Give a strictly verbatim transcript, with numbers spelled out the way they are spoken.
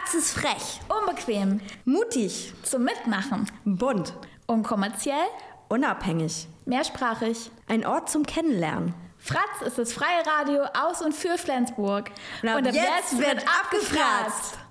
Fratz ist frech, unbequem, mutig, zum Mitmachen, bunt, unkommerziell, unabhängig, mehrsprachig. Ein Ort zum Kennenlernen. Fratz ist das freie Radio aus und für Flensburg. Und ab, und ab jetzt, jetzt wird abgefratzt.